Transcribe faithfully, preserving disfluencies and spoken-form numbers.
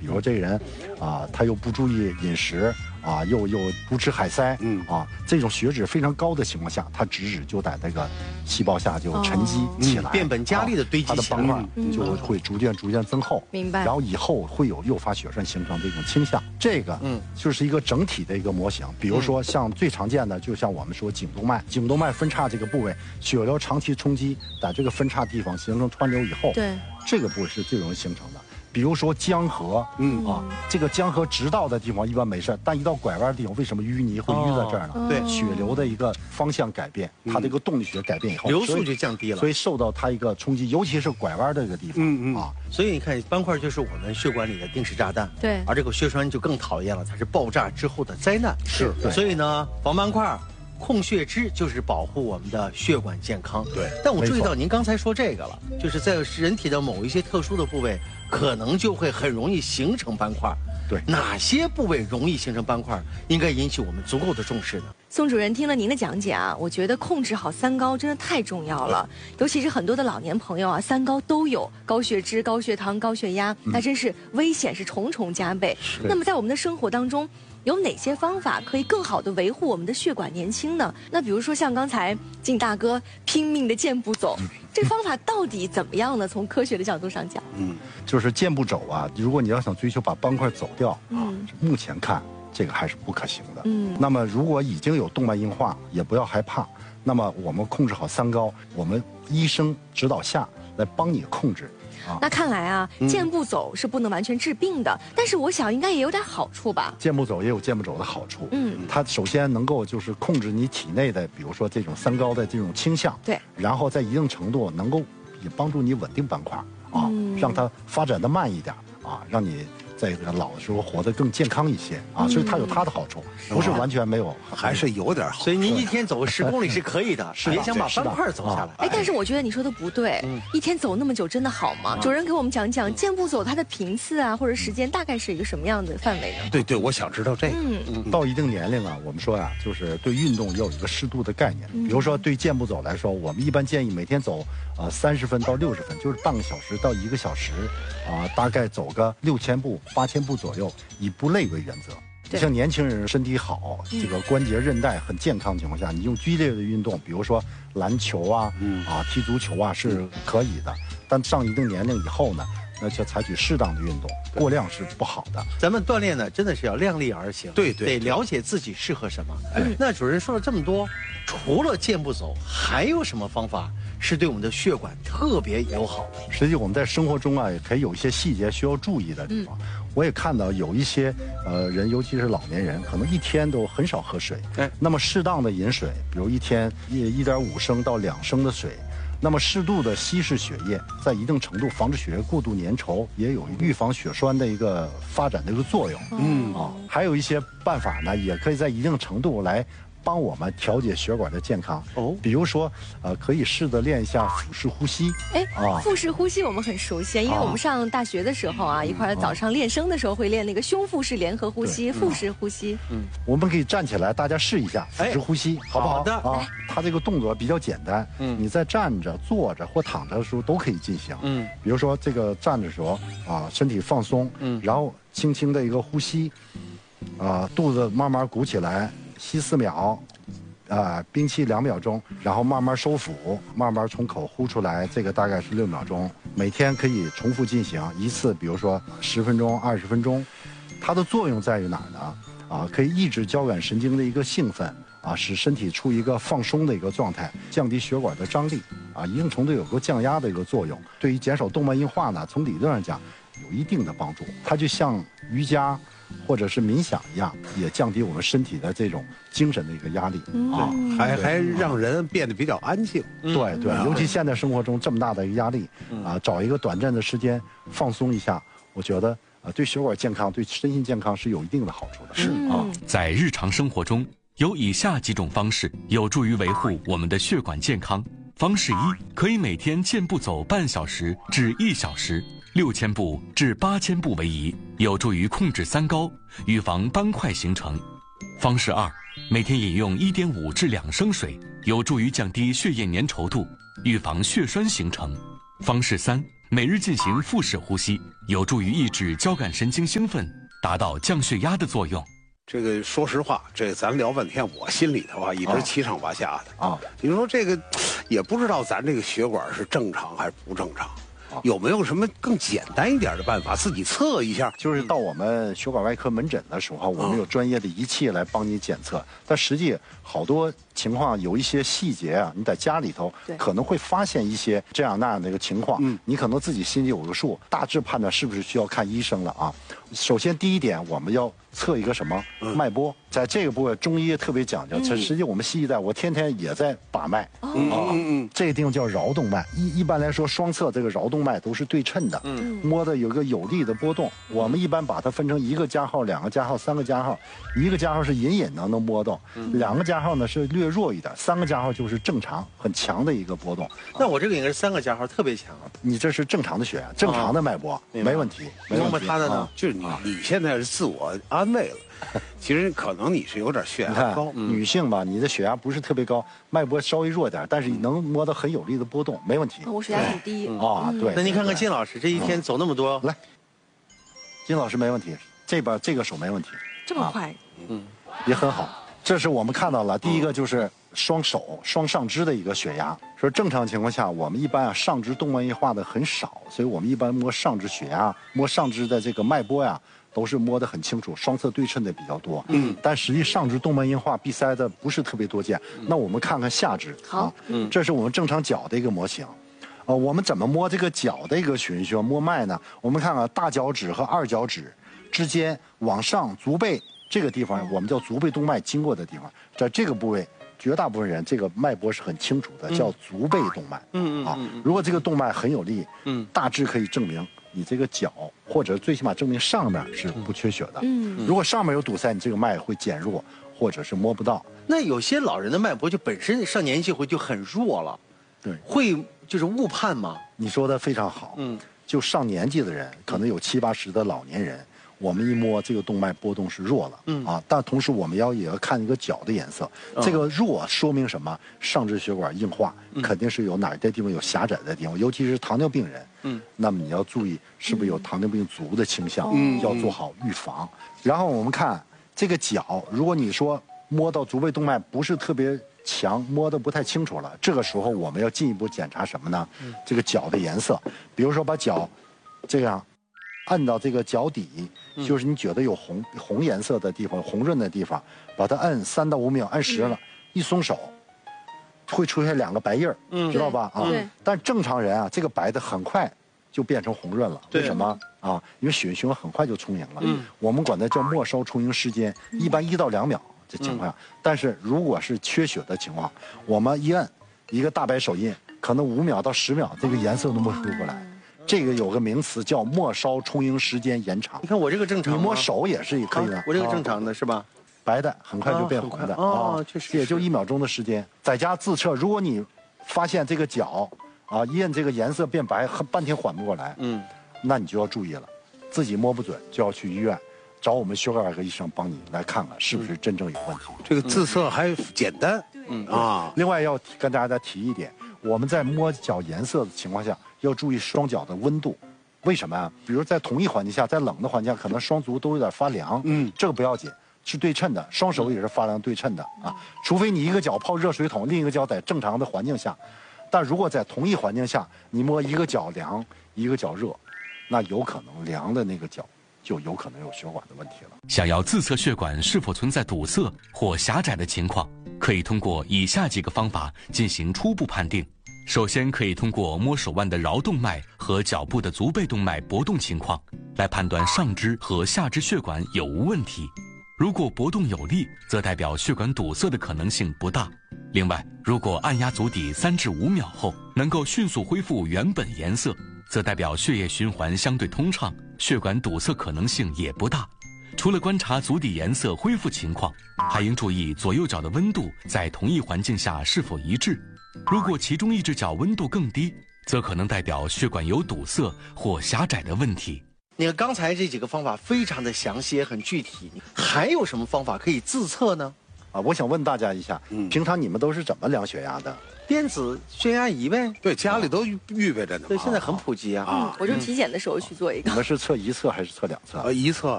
如这个人啊，他又不注意饮食啊，又又不吃海塞， 嗯啊，这种血脂非常高的情况下，它脂质就在那个细胞下就沉积起来， 嗯变本加厉的堆积它的起来斑块就会逐渐逐渐增厚， 明白然后以后会有诱发血栓形成这种倾向，这个嗯就是一个整体的一个模型。比如说像最常见的，就像我们说颈动脉，颈动脉分叉这个部位，血流长期冲击在这个分叉地方形成湍流以后， 对， 这个部位是最容易形成的。比如说江河，嗯啊，这个江河直道的地方一般没事，但一到拐弯的地方，为什么淤泥会淤在这儿呢？ 哦对， 血流的一个方向改变，它这个动力学改变以后， 流速就降低了， 所以受到它一个冲击，尤其是拐弯这个地方， 嗯嗯啊， 所以你看斑块就是我们血管里的定时炸弹， 对而这个血栓就更讨厌了，它是爆炸之后的灾难， 是对所以呢，防斑块。控血脂就是保护我们的血管健康。 对， 但我注意没错到您刚才说这个了，就是在人体的某一些特殊的部位，可能就会很容易形成斑块。 对， 哪些部位容易形成斑块，应该引起我们足够的重视呢？ 宋主任听了您的讲解啊，我觉得控制好三高真的太重要了，尤其是很多的老年朋友啊，三高都有，高血脂、高血糖、高血压，那真是危险是重重加倍。那么在我们的生活当中，有哪些方法可以更好的维护我们的血管年轻呢？那比如说像刚才靳大哥拼命的健步走，这方法到底怎么样呢？从科学的角度上讲， 嗯，就是健步走啊，如果你要想追求把斑块走掉， 嗯， 目前看这个还是不可行的。 嗯， 那么如果已经有动脉硬化，也不要害怕。那么我们控制好三高，我们医生指导下来帮你控制。啊， 那看来啊，健步走是不能完全治病的，但是我想应该也有点好处吧？ 健步走也有健步走的好处。 嗯， 它首先能够就是控制你体内的，比如说这种三高的这种倾向。 对。 然后在一定程度能够也帮助你稳定斑块啊， 嗯、 让它发展的慢一点啊，让你在这个老的时候活得更健康一些啊， 嗯、 所以它有它的好处，不是完全没有， 还是有点好。 所以您一天走十公里是可以的， 是别想把斑块走下来。 哎，但是我觉得你说的不对，嗯、一天走那么久真的好吗？主任给我们讲讲健步走它的频次啊，或者时间大概是一个什么样的范围呢？ 对对，我想知道这个。 嗯， 到一定年龄啊，我们说呀、啊，就是对运动要有一个适度的概念。比如说对健步走来说，我们一般建议每天走呃三十分到六十分，就是半个小时到一个小时，啊、呃，大概走个六千步、八千步左右，以不累为原则。像年轻人身体好，这个关节韧带很健康的情况下，你用剧烈的运动，比如说篮球啊，嗯啊踢足球啊是可以的。但上一定年龄以后呢，那就采取适当的运动，过量是不好的。 咱们锻炼呢，真的是要量力而行， 对对， 得了解自己适合什么。哎，那主任说了这么多，除了健步走，还有什么方法是对我们的血管特别友好的？ 实际我们在生活中啊，也可以有一些细节需要注意的地方。嗯、我也看到有一些呃人，尤其是老年人，可能一天都很少喝水。哎，那么适当的饮水，比如一天一一点五升到两升的水。那么适度的稀释血液，在一定程度防止血液过度粘稠，也有预防血栓的一个发展的一个作用。嗯啊，还有一些办法呢，也可以在一定程度来帮我们调节血管的健康。哦，比如说，呃，可以试着练一下腹式呼吸。 哎，啊，腹式呼吸我们很熟悉，因为我们上大学的时候啊，一块早上练声的时候会练那个胸腹式联合呼吸、腹式呼吸。 嗯，我们可以站起来，大家试一下腹式呼吸，好不好？ 好的啊，它这个动作比较简单。嗯，你在站着、坐着或躺着的时候都可以进行。嗯，比如说这个站着的时候啊，身体放松，嗯，然后轻轻的一个呼吸，啊，肚子慢慢鼓起来。吸四秒，啊、呃，屏气两秒钟，然后慢慢收腹，慢慢从口呼出来，这个大概是六秒钟。每天可以重复进行一次，比如说十分钟、二十分钟。它的作用在于哪儿呢？啊，可以抑制交感神经的一个兴奋，啊，使身体处于一个放松的一个状态，降低血管的张力，啊，一定程度有个降压的一个作用。对于减少动脉硬化呢，从理论上讲有一定的帮助。它就像瑜伽或者是冥想一样，也降低我们身体的这种精神的一个压力、 嗯、 啊， 还还让人变得比较安静。 对对，尤其现在生活中这么大的一个压力，啊，找一个短暂的时间放松一下，我觉得啊，对血管健康、对身心健康是有一定的好处的。 是啊， 在日常生活中，有以下几种方式有助于维护我们的血管健康。方式一，可以每天健步走半小时至一小时。六千步至八千步为宜，有助于控制三高，预防斑块形成。方式二，每天饮用一点五至两升水，有助于降低血液粘稠度，预防血栓形成。方式三， 每日进行腹式呼吸，有助于抑制交感神经兴奋，达到降血压的作用。 这个说实话，这个咱聊半天，我心里头啊一直七上八下的啊。 你说这个，也不知道咱这个血管是正常还是不正常。有没有什么更简单一点的办法，自己测一下？ 就是到我们血管外科门诊的时候，我们有专业的仪器来帮你检测。但实际好多情况有一些细节啊，你在家里头可能会发现一些这样那样的一个情况，嗯，你可能自己心里有个数，大致判断是不是需要看医生了啊。首先第一点，我们要测一个什么脉波，在这个部分中医特别讲究。这实际我们西医在，我天天也在把脉啊，这个地方叫桡动脉。一一般来说，双侧这个桡动脉都是对称的，嗯，摸的有一个有力的波动。我们一般把它分成一个加号、两个加号、三个加号。一个加号是隐隐能能摸到，两个加号呢是略弱一点，三个加号就是正常很强的一个波动。 那我这个应该是三个加号，特别强。 你这是正常的血压，正常的脉搏，没问题。 那么他的呢？ 就是你你现在是自我安慰了，其实可能你是有点血压高。 女性吧，你的血压不是特别高，脉搏稍微弱点，但是你能摸到很有力的波动，没问题。 我血压很低啊，对。 那您看看金老师这一天走那么多， 来，金老师没问题，这边这个手没问题， 这么快， 嗯，也很好。这是我们看到了，第一个就是双手双上肢的一个血压。说正常情况下，我们一般啊上肢动脉硬化的很少，所以我们一般摸上肢血压、摸上肢的这个脉搏呀，都是摸得很清楚，双侧对称的比较多。嗯，但实际上肢动脉硬化闭塞的不是特别多见。那我们看看下肢， 好， 嗯，这是我们正常脚的一个模型。呃，我们怎么摸这个脚的一个循序摸脉呢？我们看看大脚趾和二脚趾之间往上足背。这个地方我们叫足背动脉经过的地方，在这个部位，绝大部分人这个脉搏是很清楚的，叫足背动脉。嗯嗯啊，如果这个动脉很有力，嗯，大致可以证明你这个脚，或者最起码证明上面是不缺血的。嗯，如果上面有堵塞，你这个脉会减弱，或者是摸不到。 那有些老人的脉搏就本身上年纪会就很弱了， 对， 会就是误判吗？ 你说的非常好。嗯，就上年纪的人，可能有七八十的老年人。我们一摸这个动脉波动是弱了，嗯啊，但同时我们要也要看一个脚的颜色，嗯、这个弱说明什么？上肢血管硬化，嗯、肯定是有哪儿的地方有狭窄的地方，尤其是糖尿病人，嗯，那么你要注意是不是有糖尿病足的倾向，嗯，要做好预防。然后我们看这个脚，如果你说摸到足背动脉不是特别强，摸得不太清楚了，这个时候我们要进一步检查什么呢？嗯、这个脚的颜色，比如说把脚这样。按到这个脚底，就是你觉得有红红颜色的地方、红润的地方，把它按三到五秒，按实了，一松手，会出现两个白印儿，知道吧？啊，但正常人啊，这个白的很快就变成红润了，为什么啊？因为血液循环很快就充盈了。嗯，我们管它叫末梢充盈时间，一般一到两秒这情况下。但是如果是缺血的情况，我们一按一个大白手印，可能五秒到十秒，这个颜色都摸出过来。这个有个名词叫末梢充盈时间延长。 你看我这个正常， 你摸手也是可以的。 我这个正常的是吧？ 白的很快就变红的哦，确实也就一秒钟的时间。在家自测，如果你发现这个脚啊一按这个颜色变白，半天缓不过来，嗯，那你就要注意了，自己摸不准就要去医院找我们血管外科医生帮你来看看是不是真正有问题。 这个自测还简单， 嗯啊。另外要跟大家再提一点，我们在摸脚颜色的情况下。要注意双脚的温度，为什么啊？比如在同一环境下，在冷的环境下，可能双足都有点发凉，嗯，这个不要紧，是对称的，双手也是发凉对称的啊。除非你一个脚泡热水桶，另一个脚在正常的环境下，但如果在同一环境下，你摸一个脚凉，一个脚热，那有可能凉的那个脚就有可能有血管的问题了。 想要自测血管是否存在堵塞或狭窄的情况，可以通过以下几个方法进行初步判定。首先可以通过摸手腕的桡动脉和脚部的足背动脉搏动情况，来判断上肢和下肢血管有无问题。如果搏动有力，则代表血管堵塞的可能性不大。另外，如果按压足底三至五秒后能够迅速恢复原本颜色，则代表血液循环相对通畅，血管堵塞可能性也不大。除了观察足底颜色恢复情况，还应注意左右脚的温度在同一环境下是否一致。如果其中一只脚温度更低，则可能代表血管有堵塞或狭窄的问题。 你看刚才这几个方法非常的详细也很具体，还有什么方法可以自测呢？ 啊，我想问大家一下， 嗯平常你们都是怎么量血压的？ 电子血压仪呗。 对，家里都预备着呢。 对，现在很普及啊。 嗯，我就体检的时候去做一个你。们是测一侧还是测两侧？ 呃，一侧